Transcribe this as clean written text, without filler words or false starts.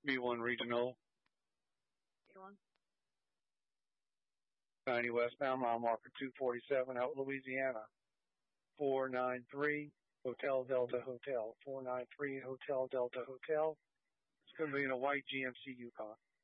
B1 Regional. B1. 90 westbound, mile marker 247 out Louisiana. 493 Hotel Delta Hotel. 493 Hotel Delta Hotel. It's going to be in a white GMC Yukon.